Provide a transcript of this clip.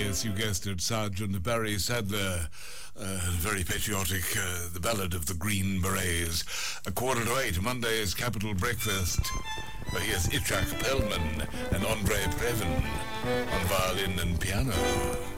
Yes, you guessed it, Sergeant Barry Sadler. Very patriotic, the Ballad of the Green Berets. 7:45, Monday's Capital Breakfast. Here's Itzhak Perlman and Andre Previn on violin and piano.